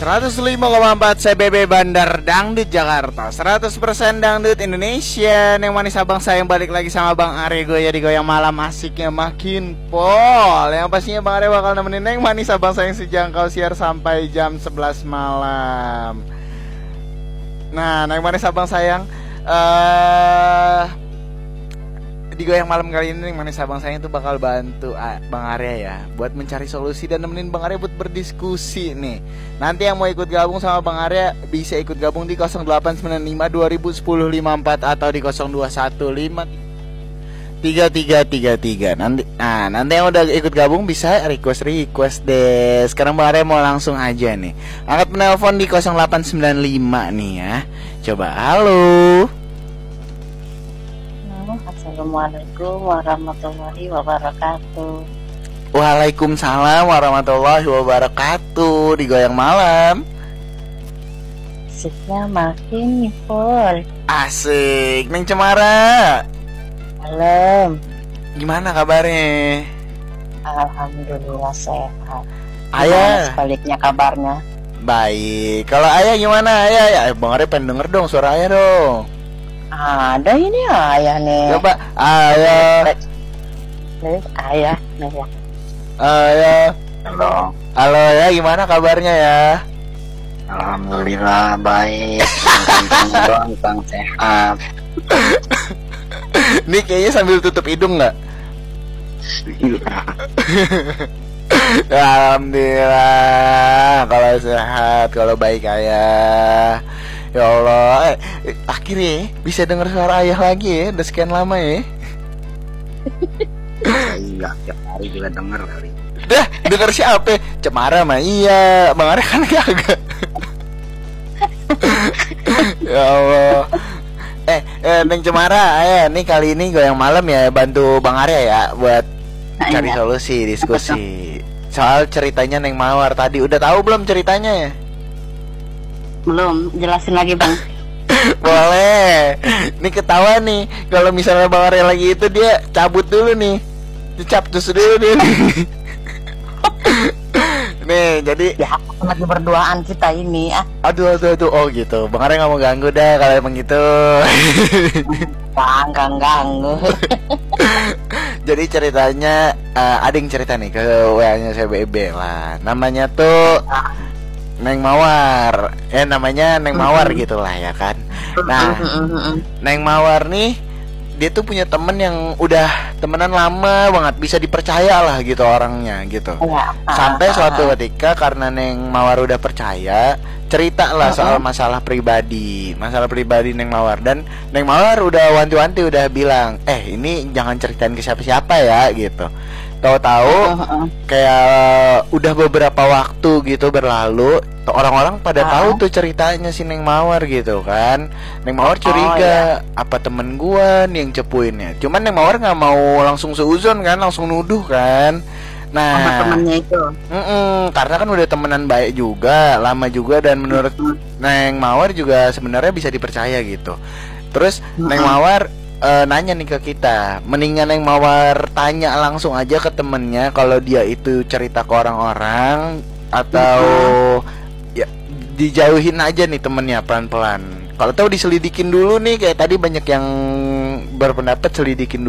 105,4 CBB Bandar Dangdut Jakarta, 100% Dangdut Indonesia. Yang manis abang sayang balik lagi sama Bang Arya. Gue ya di goyang malam asiknya makin pol. Yang pastinya Bang Arya bakal nemenin yang manis abang sayang sejangkau siar sampai jam 11 malam. Nah, yang manis abang sayang di goyang malam kali ini Manis Abang Sayang itu bakal bantu Bang Arya ya buat mencari solusi dan nemenin Bang Arya buat berdiskusi nih. Nanti yang mau ikut gabung sama Bang Arya bisa ikut gabung di 0895 2010 54 atau di 0215 3333. Nanti yang udah ikut gabung bisa request deh. Sekarang Bang Arya mau langsung aja nih angkat penelpon di 0895 nih ya. Coba halo. Assalamualaikum warahmatullahi wabarakatuh. Waalaikumsalam warahmatullahi wabarakatuh. Di goyang malam Asiknya makin full. asik. Neng Cemara, Malam. gimana kabarnya? Alhamdulillah sehat. Ayah Sebaliknya kabarnya. baik. Kalau ayah gimana? Ayah ya, Bang Arya pengen denger dong suara ayah dong. Ada ini ayah nih. Coba ayah. Nih ayah nih ya. Ayah. Halo, Halo ya, gimana kabarnya ya? alhamdulillah baik. Bang sehat. Nih kayaknya sambil tutup hidung nggak? Alhamdulillah kalau sehat, kalau baik ayah. Ya Allah, akhirnya bisa dengar suara ayah lagi ya, udah sekian lama ya. Iya, tiap hari juga denger kali. Dah, denger siapa? Cemara mah iya, Bang Arya kan kagak. Ya Allah. Neng Cemara, nih kali ini goyang malam ya, bantu Bang Arya ya buat cari solusi, diskusi soal ceritanya Neng Mawar tadi. Udah tahu belum ceritanya ya? Belum, jelasin lagi Bang. Boleh. Nih ketawa nih kalau misalnya Bang Arya lagi itu dia cabut dulu nih. Dicapcus dulu nih. Nih, jadi Ya, lagi berduaan kita ini. aduh. Oh gitu. Bang Arya nggak mau ganggu dah kalau emang gitu. Bang, ganggu. Jadi ceritanya ada yang cerita nih ke WA-nya CBB lah. Namanya tuh Neng Mawar. Namanya Neng Mawar gitulah ya kan. Nah, Neng Mawar nih dia tuh punya temen yang udah temenan lama banget, bisa dipercaya lah gitu orangnya gitu. Sampai suatu ketika karena Neng Mawar udah percaya, cerita lah soal masalah pribadi Neng Mawar. Dan Neng Mawar udah wanti-wanti, udah bilang, ini jangan ceritain ke siapa-siapa ya gitu. Tahu-tahu kayak udah beberapa waktu gitu berlalu, orang-orang pada tahu tuh ceritanya si Neng Mawar gitu kan. Neng Mawar curiga, apa temen gua nih yang cepuinnya. Cuman Neng Mawar nggak mau langsung seuzon kan, langsung nuduh kan. Nah, Sama temennya itu. karena kan udah temenan baik juga, lama juga, dan menurut Neng Mawar juga sebenarnya bisa dipercaya gitu. Terus Neng Mawar nanya nih ke kita, mendingan Neng Mawar tanya langsung aja ke temennya kalau dia itu cerita ke orang-orang atau ya dijauhin aja nih temennya pelan-pelan. Kalau tahu diselidikin dulu nih, kayak tadi banyak yang berpendapat selidikin dulu